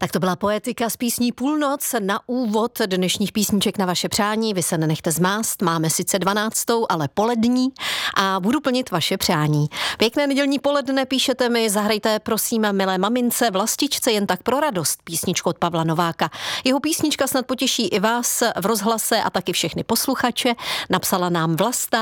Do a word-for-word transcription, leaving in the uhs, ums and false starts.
Tak to byla Poetika z písní Půlnoc na úvod dnešních písniček na vaše přání. Vy se nenechte zmást, máme sice dvanáctou, ale polední a budu plnit vaše přání. Pěkné nedělní poledne, píšete mi, zahrajte prosím milé mamince Vlastičce jen tak pro radost písničku od Pavla Nováka. Jeho písnička snad potěší i vás v rozhlase a taky všechny posluchače. Napsala nám Vlasta.